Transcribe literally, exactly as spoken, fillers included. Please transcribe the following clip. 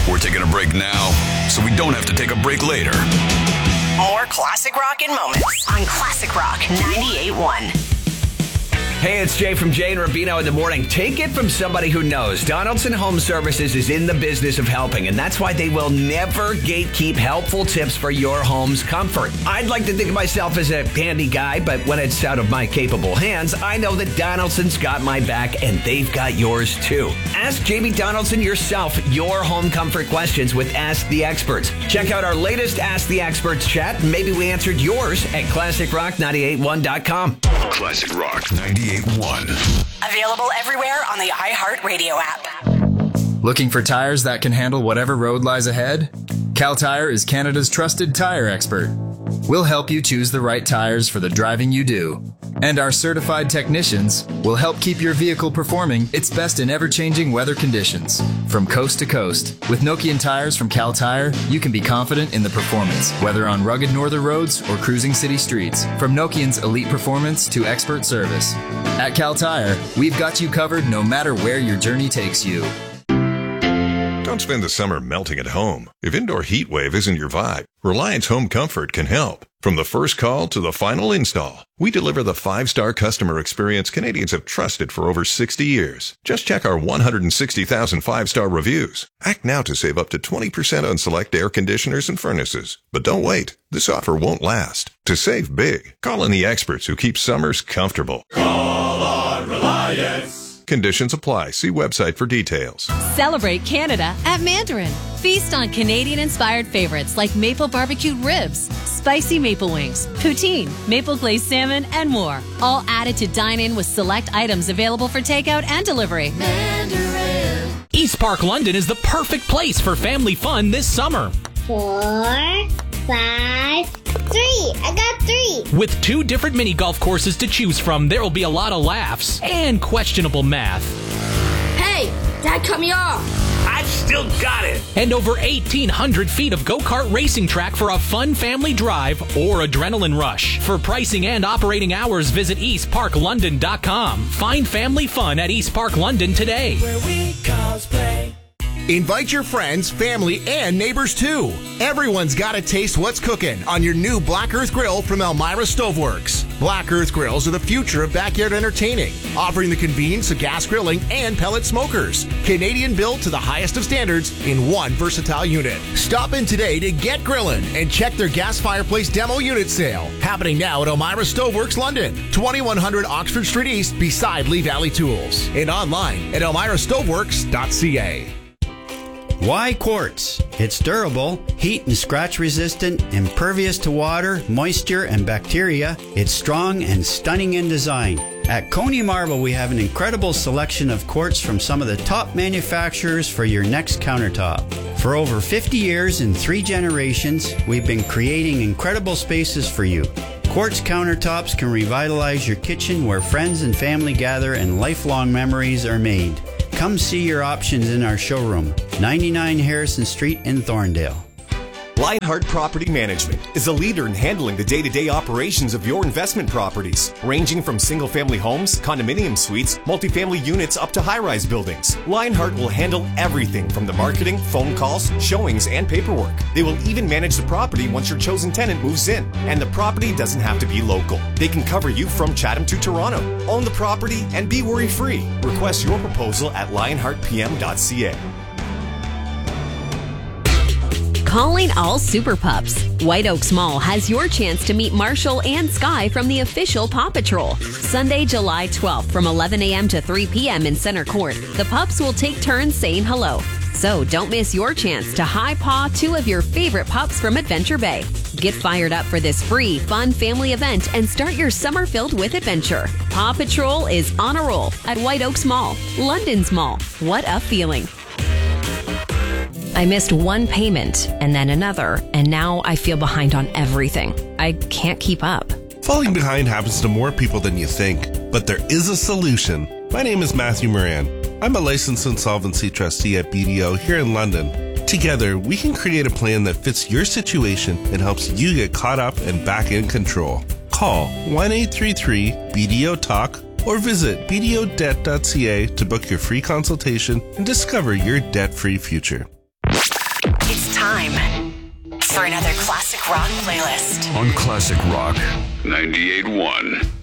We're taking a break now, so we don't have to take a break later. More classic rock and moments on Classic Rock ninety-eight point one. Hey, it's Jay from Jay and Rubino in the morning. Take it from somebody who knows. Donaldson Home Services is in the business of helping, and that's why they will never gatekeep helpful tips for your home's comfort. I'd like to think of myself as a handy guy, but when it's out of my capable hands, I know that Donaldson's got my back, and they've got yours too. Ask Jamie Donaldson yourself your home comfort questions with Ask the Experts. Check out our latest Ask the Experts chat. Maybe we answered yours at classic rock ninety-eight point one dot com. Classic Rock ninety-eight point one. Available everywhere on the iHeartRadio app. Looking for tires that can handle whatever road lies ahead? Cal Tire is Canada's trusted tire expert. We'll help you choose the right tires for the driving you do. And our certified technicians will help keep your vehicle performing its best in ever-changing weather conditions. From coast to coast, with Nokian tires from Cal Tire, you can be confident in the performance, whether on rugged northern roads or cruising city streets. From Nokian's elite performance to expert service. At Cal Tire, we've got you covered no matter where your journey takes you. Don't spend the summer melting at home. If indoor heat wave isn't your vibe, Reliance Home Comfort can help. From the first call to the final install, we deliver the five-star customer experience Canadians have trusted for over sixty years. Just check our one hundred sixty thousand five-star reviews. Act now to save up to twenty percent on select air conditioners and furnaces. But don't wait. This offer won't last. To save big, call in the experts who keep summers comfortable. Call on Reliance. Conditions apply. See website for details. Celebrate Canada at Mandarin. Feast on Canadian-inspired favorites like maple barbecued ribs, spicy maple wings, poutine, maple glazed salmon, and more. All added to dine in with select items available for takeout and delivery. Mandarin. East Park London is the perfect place for family fun this summer. Four, five, three. I got three. With two different mini golf courses to choose from, there will be a lot of laughs and questionable math. Hey, Dad cut me off. I've still got it. And over eighteen hundred feet of go-kart racing track for a fun family drive or adrenaline rush. For pricing and operating hours, visit east park london dot com. Find family fun at East Park London today. Where we cosplay. Invite your friends, family, and neighbors too. Everyone's got to taste what's cooking on your new Black Earth Grill from Elmira Stoveworks. Black Earth Grills are the future of backyard entertaining, offering the convenience of gas grilling and pellet smokers. Canadian built to the highest of standards in one versatile unit. Stop in today to get grilling and check their gas fireplace demo unit sale. Happening now at Elmira Stoveworks London, twenty-one hundred Oxford Street East beside Lee Valley Tools. And online at elmira stoveworks dot c a. Why quartz? It's durable, heat and scratch resistant, impervious to water, moisture, and bacteria. It's strong and stunning in design. At Coney Marble, we have an incredible selection of quartz from some of the top manufacturers for your next countertop. For over fifty years and three generations, we've been creating incredible spaces for you. Quartz countertops can revitalize your kitchen where friends and family gather and lifelong memories are made. Come see your options in our showroom, ninety-nine Harrison Street in Thorndale. Lionheart Property Management is a leader in handling the day-to-day operations of your investment properties, ranging from single-family homes, condominium suites, multifamily units, up to high-rise buildings. Lionheart will handle everything from the marketing, phone calls, showings, and paperwork. They will even manage the property once your chosen tenant moves in, and the property doesn't have to be local. They can cover you from Chatham to Toronto. Own the property and be worry-free. Request your proposal at lionheart p m dot c a. Calling all Super Pups. White Oaks Mall has your chance to meet Marshall and Sky from the official Paw Patrol. Sunday, July twelfth from eleven a m to three p m in Center Court. The pups will take turns saying hello. So don't miss your chance to high paw two of your favorite pups from Adventure Bay. Get fired up for this free, fun family event and start your summer filled with adventure. Paw Patrol is on a roll at White Oaks Mall, London's mall. What a feeling. I missed one payment and then another, and now I feel behind on everything. I can't keep up. Falling behind happens to more people than you think, but there is a solution. My name is Matthew Moran. I'm a licensed insolvency trustee at B D O here in London. Together, we can create a plan that fits your situation and helps you get caught up and back in control. Call one eight three three B D O talk or visit b d o debt dot c a to book your free consultation and discover your debt-free future. time for another classic rock playlist On Classic Rock ninety-eight point one.